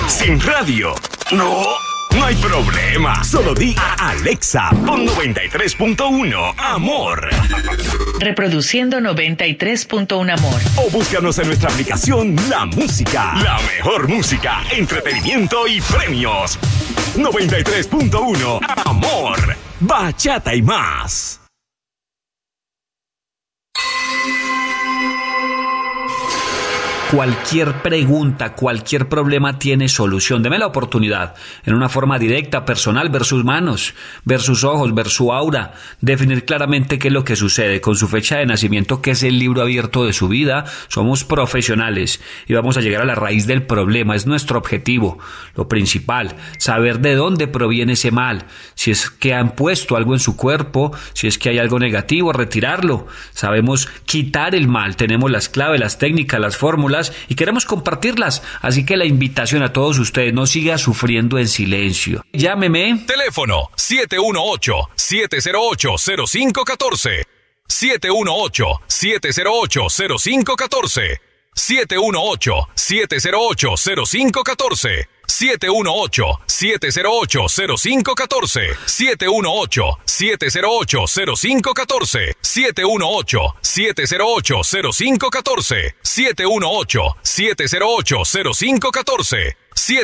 Sin radio. No hay problema. Solo di a Alexa, pon 93.1 Amor. Reproduciendo 93.1 Amor. O búscanos en nuestra aplicación La Música. La mejor música, entretenimiento y premios. 93.1 Amor. Bachata y más. Cualquier pregunta, cualquier problema tiene solución. Deme la oportunidad, en una forma directa, personal, ver sus manos, ver sus ojos, ver su aura, definir claramente qué es lo que sucede con su fecha de nacimiento, que es el libro abierto de su vida. Somos profesionales y vamos a llegar a la raíz del problema. Es nuestro objetivo, lo principal, saber de dónde proviene ese mal, si es que han puesto algo en su cuerpo, si es que hay algo negativo, retirarlo. Sabemos quitar el mal, tenemos las claves, las técnicas, las fórmulas, y queremos compartirlas, así que la invitación a todos ustedes: no siga sufriendo en silencio. Llámeme. Teléfono 718-708-0514. 718-708-0514. 718-708-0514. 718-708-0514. 718-708-0514. 718-708-0514. 718-708-0514.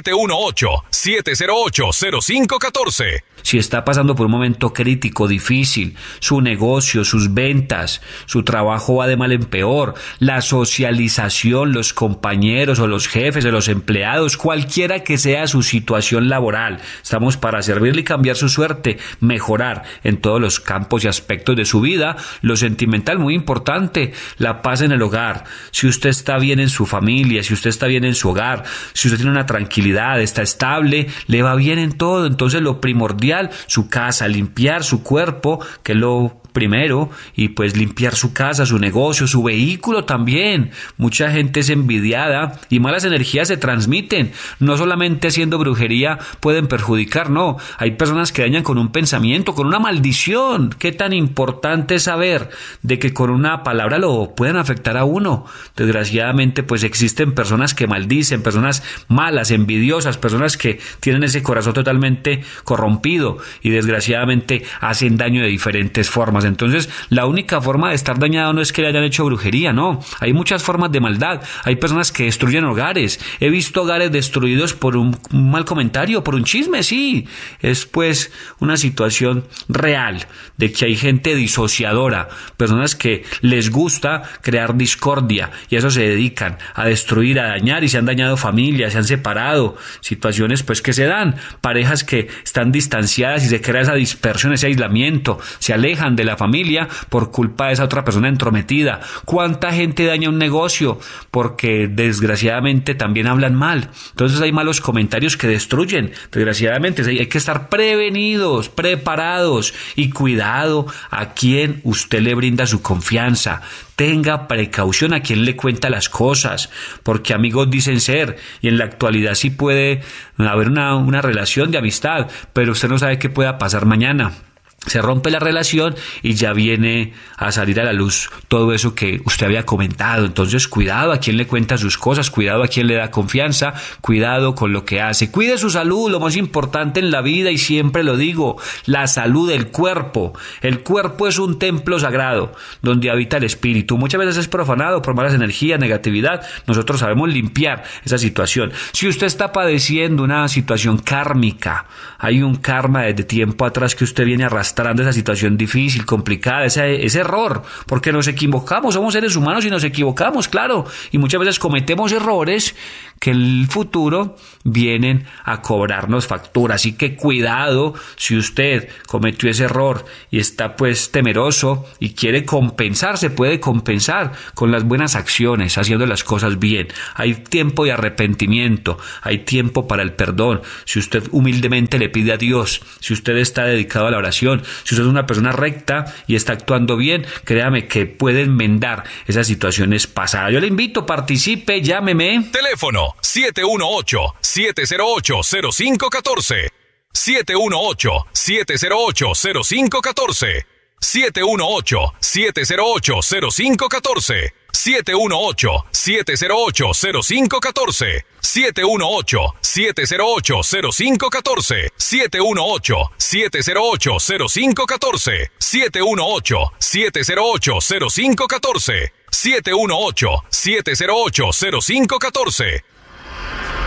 718-708-0514. Si está pasando por un momento crítico, difícil, su negocio, sus ventas, su trabajo va de mal en peor, la socialización, los compañeros o los jefes o los empleados, cualquiera que sea su situación laboral, estamos para servirle y cambiar su suerte, mejorar en todos los campos y aspectos de su vida. Lo sentimental, muy importante, la paz en el hogar. Si usted está bien en su familia, si usted está bien en su hogar, si usted tiene una tranquilidad, está estable, le va bien en todo. Entonces lo primordial, su casa, limpiar su cuerpo, que es lo primero, y pues limpiar su casa, su negocio, su vehículo también. Mucha gente es envidiada y malas energías se transmiten. No solamente haciendo brujería pueden perjudicar, no. Hay personas que dañan con un pensamiento, con una maldición. Qué tan importante es saber de que con una palabra lo pueden afectar a uno. Desgraciadamente pues existen personas que maldicen, personas malas, envidiosas, personas que tienen ese corazón totalmente corrompido y desgraciadamente hacen daño de diferentes formas. Entonces, la única forma de estar dañado no es que le hayan hecho brujería, no. Hay muchas formas de maldad. Hay personas que destruyen hogares. He visto hogares destruidos por un mal comentario, por un chisme, sí. Es pues una situación real de que hay gente disociadora, personas que les gusta crear discordia y a eso se dedican, a destruir, a dañar, y se han dañado familias, se han separado, situaciones pues que se dan, parejas que están distanciadas y se crea esa dispersión, ese aislamiento, se alejan de la familia por culpa de esa otra persona entrometida. ¿Cuánta gente daña un negocio? Porque desgraciadamente también hablan mal. Entonces hay malos comentarios que destruyen. Desgraciadamente hay que estar prevenidos, preparados y cuidado a quien usted le brinda su confianza. Tenga precaución a quien le cuenta las cosas, porque amigos dicen ser, y en la actualidad sí puede haber una relación de amistad, pero usted no sabe qué pueda pasar mañana. Se rompe la relación y ya viene a salir a la luz todo eso que usted había comentado. Entonces, cuidado a quien le cuenta sus cosas, cuidado a quien le da confianza, cuidado con lo que hace. Cuide su salud, lo más importante en la vida, y siempre lo digo, la salud del cuerpo. El cuerpo es un templo sagrado donde habita el espíritu. Muchas veces es profanado por malas energías, negatividad. Nosotros sabemos limpiar esa situación. Si usted está padeciendo una situación kármica, hay un karma desde tiempo atrás que usted viene arrastrando esa situación difícil, complicada, ese error, porque nos equivocamos, somos seres humanos y nos equivocamos, claro, y muchas veces cometemos errores que en el futuro vienen a cobrarnos factura. Así que cuidado si usted cometió ese error y está pues temeroso y quiere compensar, se puede compensar con las buenas acciones, haciendo las cosas bien. Hay tiempo de arrepentimiento, hay tiempo para el perdón. Si usted humildemente le pide a Dios, si usted está dedicado a la oración, si usted es una persona recta y está actuando bien, créame que puede enmendar esas situaciones pasadas. Yo le invito, participe, llámeme. Teléfono 718-708-0514. 718-708-0514. 718-708-0514. 718-708-0514. 718-708-0514. 718-708-0514. 718-708-0514. 718-708-0514.